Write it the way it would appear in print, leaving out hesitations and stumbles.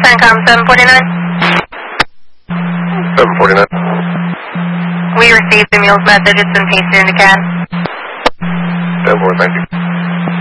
CENTCOM 749. 749. We received the mule's message. It's been pasted into CAD. 10-4, thank you.